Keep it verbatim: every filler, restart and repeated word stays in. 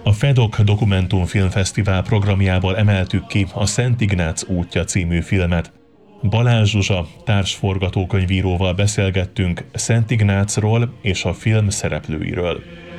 A Fedok Dokumentumfilmfesztivál programjából emeltük ki a Szent Ignác útja című filmet. Balázs Zsuzsa társforgatókönyvíróval beszélgettünk Szent Ignácról és a film szereplőiről.